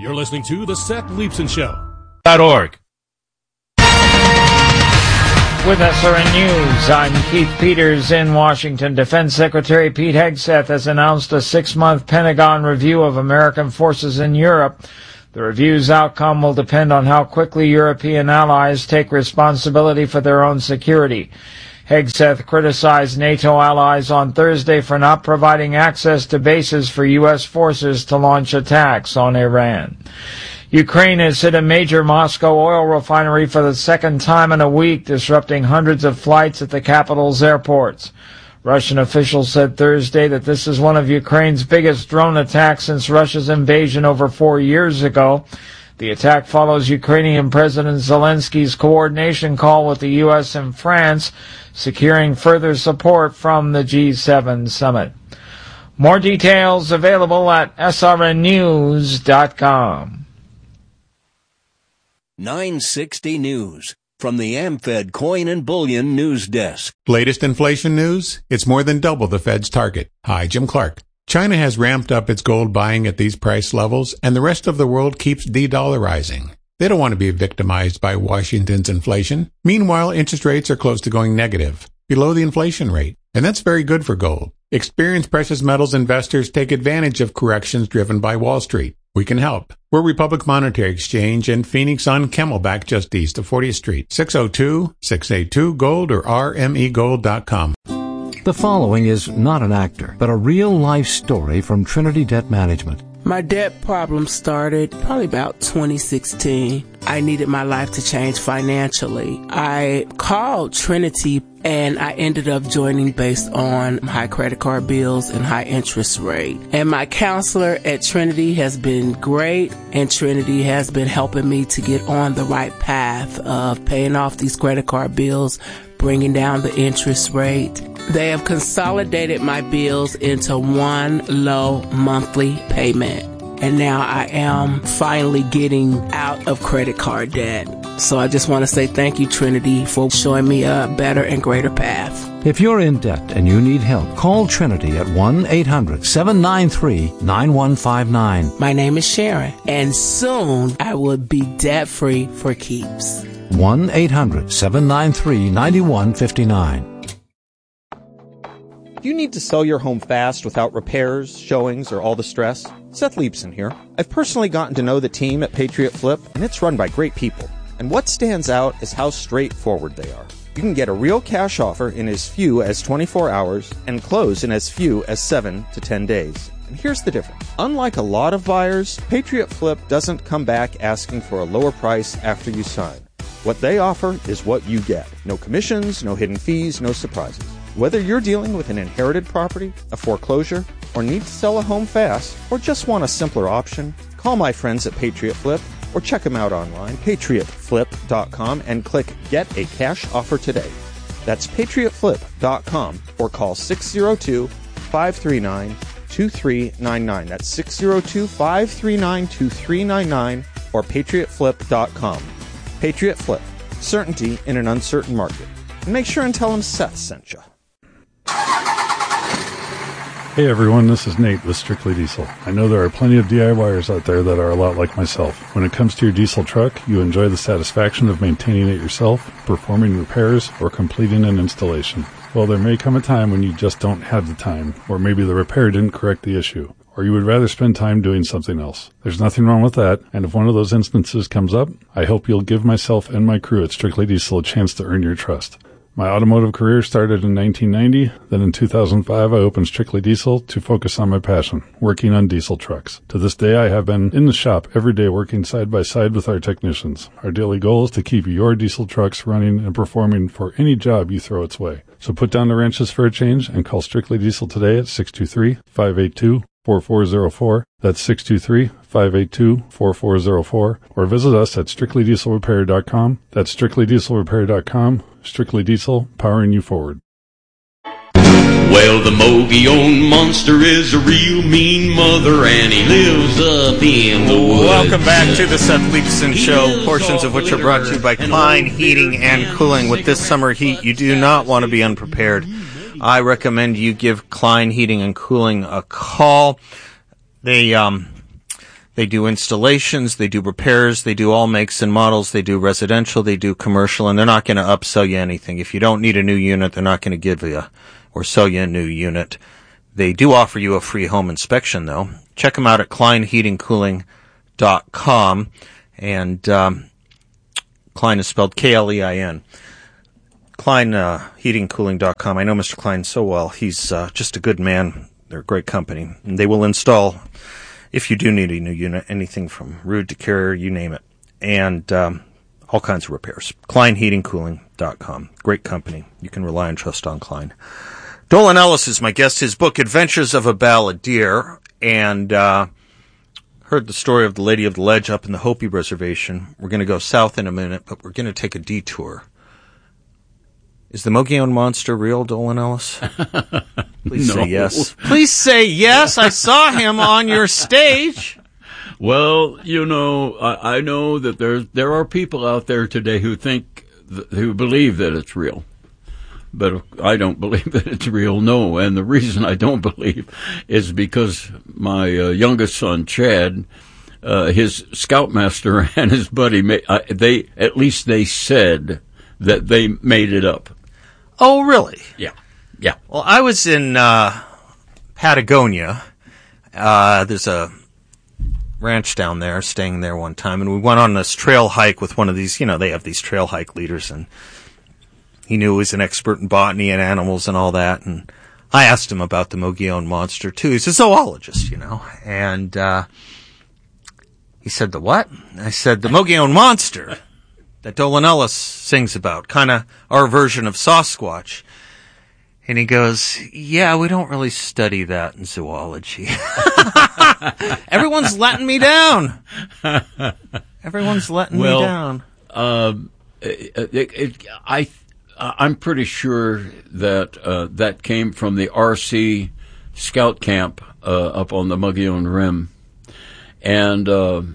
You're listening to The Seth Leibsohn Show.org. With SRN News, I'm Keith Peters in Washington. Defense Secretary Pete Hegseth has announced a 6-month Pentagon review of American forces in Europe. The review's outcome will depend on how quickly European allies take responsibility for their own security. Hegseth criticized NATO allies on Thursday for not providing access to bases for U.S. forces to launch attacks on Iran. Ukraine has hit a major Moscow oil refinery for the second time in a week, disrupting hundreds of flights at the capital's airports. Russian officials said Thursday that this is one of Ukraine's biggest drone attacks since Russia's invasion over 4 years ago. The attack follows Ukrainian President Zelensky's coordination call with the U.S. and France, securing further support from the G7 summit. More details available at srnnews.com. 960 News from the AmFed Coin and Bullion News Desk. Latest inflation news? It's more than double the Fed's target. Hi, Jim Clark. China has ramped up its gold buying at these price levels, and the rest of the world keeps de-dollarizing. They don't want to be victimized by Washington's inflation. Meanwhile, interest rates are close to going negative, below the inflation rate, and that's very good for gold. Experienced precious metals investors take advantage of corrections driven by Wall Street. We can help. We're Republic Monetary Exchange in Phoenix on Camelback, just east of 40th Street. 602-682-GOLD or rmegold.com. The following is not an actor, but a real-life story from Trinity Debt Management. My debt problem started probably about 2016. I needed my life to change financially. I called Trinity and I ended up joining based on high credit card bills and high interest rate. And my counselor at Trinity has been great, and Trinity has been helping me to get on the right path of paying off these credit card bills, bringing down the interest rate. They have consolidated my bills into one low monthly payment. And now I am finally getting out of credit card debt. So I just want to say thank you, Trinity, for showing me a better and greater path. If you're in debt and you need help, call Trinity at 1-800-793-9159. My name is Sharon, and soon I will be debt-free for keeps. 1-800-793-9159. Do you need to sell your home fast without repairs, showings, or all the stress? Seth Leibsohn here. I've personally gotten to know the team at Patriot Flip, and it's run by great people. And what stands out is how straightforward they are. You can get a real cash offer in as few as 24 hours and close in as few as 7 to 10 days. And here's the difference. Unlike a lot of buyers, Patriot Flip doesn't come back asking for a lower price after you sign. What they offer is what you get. No commissions, no hidden fees, no surprises. Whether you're dealing with an inherited property, a foreclosure, or need to sell a home fast, or just want a simpler option, call my friends at Patriot Flip or check them out online, patriotflip.com, and click Get a Cash Offer today. That's patriotflip.com or call 602-539-2399. That's 602-539-2399 or patriotflip.com. Patriot Flip. Certainty in an uncertain market. And make sure and tell them Seth sent you. Hey everyone, this is Nate with Strictly Diesel. I know there are plenty of DIYers out there that are a lot like myself. When it comes to your diesel truck, you enjoy the satisfaction of maintaining it yourself, performing repairs, or completing an installation. Well, there may come a time when you just don't have the time, or maybe the repair didn't correct the issue, or you would rather spend time doing something else. There's nothing wrong with that, and if one of those instances comes up, I hope you'll give myself and my crew at Strictly Diesel a chance to earn your trust. My automotive career started in 1990. Then in 2005, I opened Strictly Diesel to focus on my passion, working on diesel trucks. To this day, I have been in the shop every day working side by side with our technicians. Our daily goal is to keep your diesel trucks running and performing for any job you throw its way. So put down the wrenches for a change and call Strictly Diesel today at 623-582-4404. That's 623-582-4404. Or visit us at strictlydieselrepair.com. That's strictlydieselrepair.com. Strictly Diesel, powering you forward. Well, the Mogollon monster is a real mean mother, and he lives up in the woods. Welcome back to the Seth Leibsohn Show, portions of which are brought to you by Klein Heating and Cooling. With this summer heat, you do not want to be unprepared. I recommend you give Klein Heating and Cooling a call. They They do installations, they do repairs, they do all makes and models, they do residential, they do commercial, and they're not going to upsell you anything. If you don't need a new unit, they're not going to give you or sell you a new unit. They do offer you a free home inspection, though. Check them out at kleinheatingcooling.com, and Klein is spelled Klein. KleinHeatingCooling.com. I know Mr. Klein so well. He's just a good man. They're a great company. And they will install, if you do need a new unit, anything from Ruud to Carrier, you name it. And all kinds of repairs. KleinHeatingCooling.com. Great company. You can rely and trust on Klein. Dolan Ellis is my guest. His book, Adventures of a Balladeer. And heard the story of the Lady of the Ledge up in the Hopi Reservation. We're going to go south in a minute, but we're going to take a detour. Is the Mogollon Monster real, Dolan Ellis? Please say yes. Please say yes. I saw him on your stage. Well, I know that there are people out there today who who believe that it's real. But I don't believe that it's real, no. And the reason I don't believe is because my youngest son, Chad, his scoutmaster and his buddy, they said that they made it up. Oh, really? Yeah. Well, I was in Patagonia. There's a ranch down there, staying there one time, and we went on this trail hike with one of these, they have these trail hike leaders, and he knew he was an expert in botany and animals and all that, and I asked him about the Mogollon Monster, too. He's a zoologist, and he said, the what? I said, the Mogollon Monster that Dolan Ellis sings about, kind of our version of Sasquatch. And he goes, yeah, we don't really study that in zoology. Everyone's letting me down. Everyone's letting me down. I'm pretty sure that that came from the RC Scout Camp up on the Mogollon Rim. And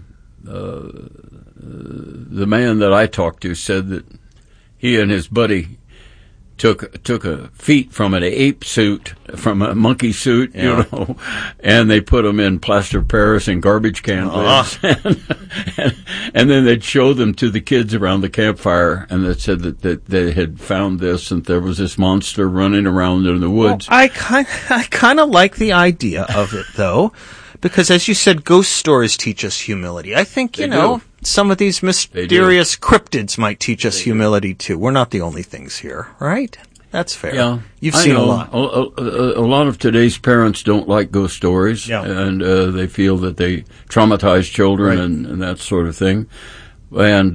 the man that I talked to said that he and his buddy took a feet from an ape suit, from a monkey suit, and they put them in plaster of Paris and garbage can lids, and then they'd show them to the kids around the campfire, and they said that they had found this, and there was this monster running around in the woods. Well, I kind of like the idea of it, though, because as you said, ghost stories teach us humility. I think, some of these mysterious cryptids might teach us humility, too. We're not the only things here, right? That's fair. Yeah. You've seen a lot. A lot of today's parents don't like ghost stories, and they feel that they traumatize children and that sort of thing. And,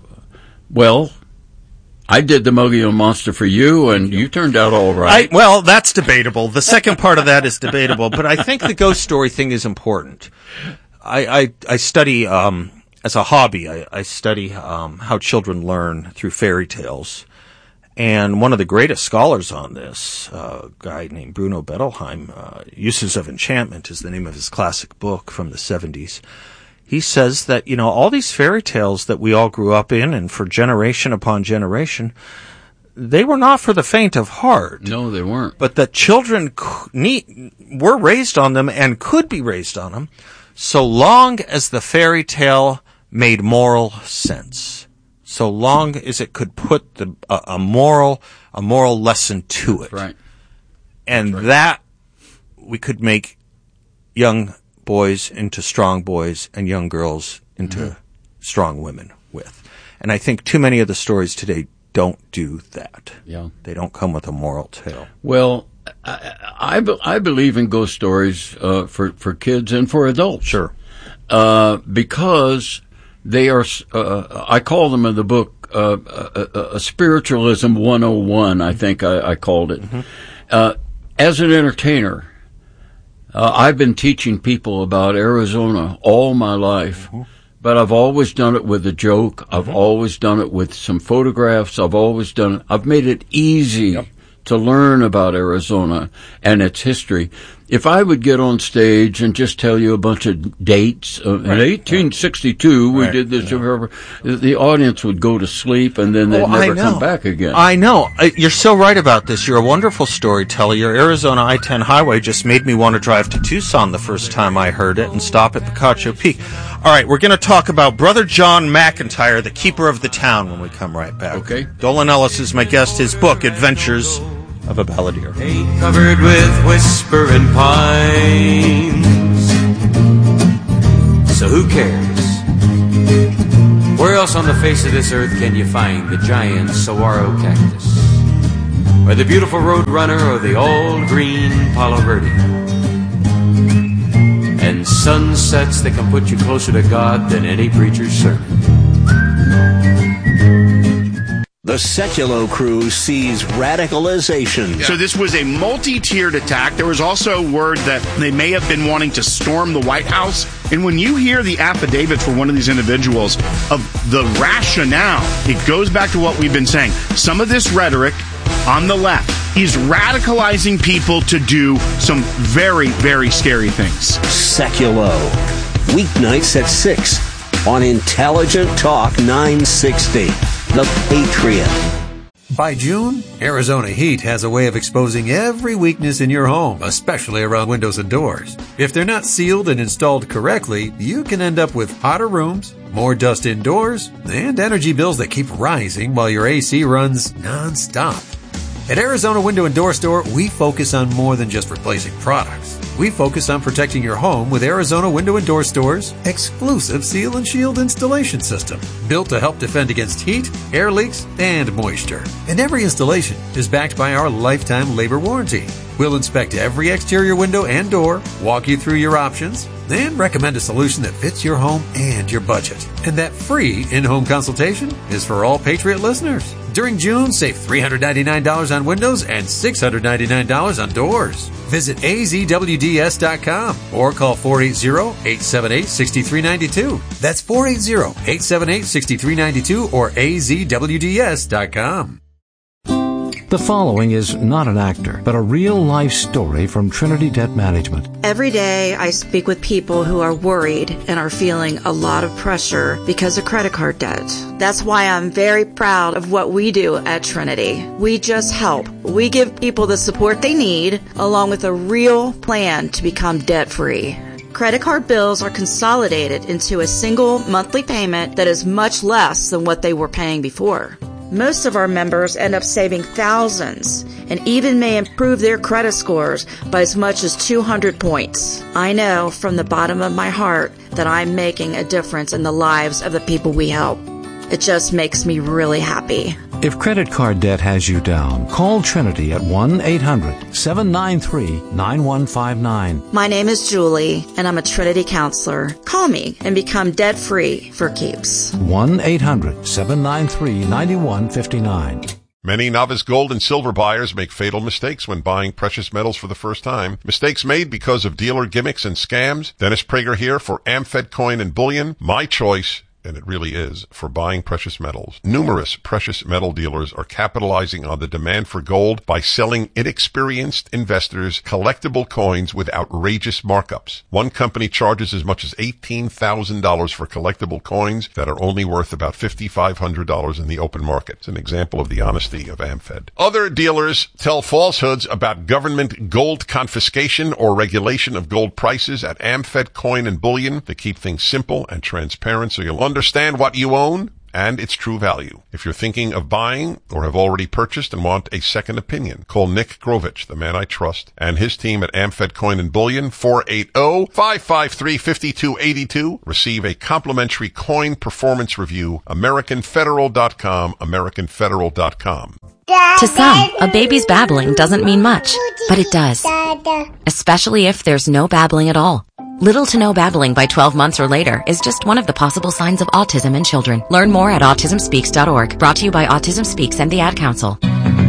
I did the Mogollon Monster for you, and you turned out all right. Well, that's debatable. The second part of that is debatable, but I think the ghost story thing is important. I study, as a hobby, I study how children learn through fairy tales. And one of the greatest scholars on this, a guy named Bruno Bettelheim, Uses of Enchantment is the name of his classic book from the 70s. He says that, all these fairy tales that we all grew up in and for generation upon generation, they were not for the faint of heart. No, they weren't. But that children were raised on them and could be raised on them so long as the fairy tale made moral sense. So long as it could put a moral lesson to it. Right. And that we could make young boys into strong boys and young girls into strong women with. And I think too many of the stories today don't do that. Yeah. They don't come with a moral tale. Well, I believe in ghost stories for kids and for adults. Sure. Because they are, I call them in the book a Spiritualism 101, I think I called it. As an entertainer, I've been teaching people about Arizona all my life, but I've always done it with a joke. I've always done it with some photographs. I've made it easy to learn about Arizona and its history. if I would get on stage and just tell you a bunch of dates, in 1862 we did this, the audience would go to sleep and then they'd never come back again. I know. You're so right about this. You're a wonderful storyteller. Your Arizona I-10 highway just made me want to drive to Tucson the first time I heard it and stop at Picacho Peak. All right, we're going to talk about Brother John McIntyre, the keeper of the town, when we come right back. Okay. Dolan Ellis is my guest. His book, Adventures of a Balladeer. Covered with whispering pines. So who cares? Where else on the face of this earth can you find the giant saguaro cactus? Or the beautiful roadrunner or the old green Palo Verde? And sunsets that can put you closer to God than any preacher's sermon. The Sekulow crew sees radicalization. So this was a multi-tiered attack. There was also word that they may have been wanting to storm the White House. And when you hear the affidavits for one of these individuals of the rationale, it goes back to what we've been saying. Some of this rhetoric on the left is radicalizing people to do some very, very scary things. Sekulow. Weeknights at 6 on Intelligent Talk 960. The Patriot. By June, Arizona Heat has a way of exposing every weakness in your home, especially around windows and doors. If they're not sealed and installed correctly, you can end up with hotter rooms, more dust indoors, and energy bills that keep rising while your AC runs non-stop. At Arizona Window and Door Store, we focus on more than just replacing products. We focus on protecting your home with Arizona Window and Door Store's exclusive Seal and Shield installation system, built to help defend against heat, air leaks, and moisture. And every installation is backed by our lifetime labor warranty. We'll inspect every exterior window and door, walk you through your options, and recommend a solution that fits your home and your budget. And that free in-home consultation is for all Patriot listeners. During June, save $399 on windows and $699 on doors. Visit azwds.com or call 480-878-6392. That's 480-878-6392 or azwds.com. The following is not an actor, but a real-life story from Trinity Debt Management. Every day I speak with people who are worried and are feeling a lot of pressure because of credit card debt. That's why I'm very proud of what we do at Trinity. We just help. We give people the support they need, along with a real plan to become debt-free. Credit card bills are consolidated into a single monthly payment that is much less than what they were paying before. Most of our members end up saving thousands and even may improve their credit scores by as much as 200 points. I know from the bottom of my heart that I'm making a difference in the lives of the people we help. It just makes me really happy. If credit card debt has you down, call Trinity at 1-800-793-9159. My name is Julie, and I'm a Trinity counselor. Call me and become debt-free for keeps. 1-800-793-9159. Many novice gold and silver buyers make fatal mistakes when buying precious metals for the first time. Mistakes made because of dealer gimmicks and scams. Dennis Prager here for Amfed Coin and Bullion. My choice, and it really is, for buying precious metals. Numerous precious metal dealers are capitalizing on the demand for gold by selling inexperienced investors collectible coins with outrageous markups. One company charges as much as $18,000 for collectible coins that are only worth about $5,500 in the open market. It's an example of the honesty of Amfed. Other dealers tell falsehoods about government gold confiscation or regulation of gold prices at Amfed Coin and Bullion to keep things simple and transparent so you'll understand what you own and its true value. If you're thinking of buying or have already purchased and want a second opinion, call Nick Grovich, the man I trust, and his team at Amfed Coin and Bullion, 480-553-5282. Receive a complimentary coin performance review, AmericanFederal.com, AmericanFederal.com. To some, a baby's babbling doesn't mean much, but it does. Especially if there's no babbling at all. Little to no babbling by 12 months or later is just one of the possible signs of autism in children. Learn more at autismspeaks.org. Brought to you by Autism Speaks and the Ad Council.